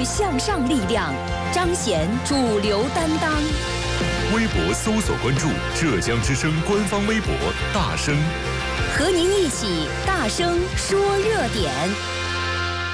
向上力量，彰显主流担当。 微博搜索关注浙江之声官方微博大声， 和您一起大声说热点。